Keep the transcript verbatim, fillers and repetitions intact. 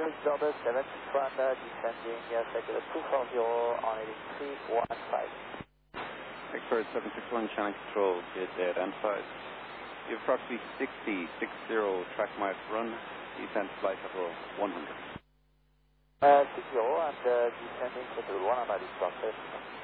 Jordan seven six one, uh, descending uh, circular two four zero on heading three one five. Expert seven six one, channel control, get dead and five. You have approximately sixty, six zero track miles run, descent flight level one hundred. Uh, six zero and uh, descending circular one hundred is processed.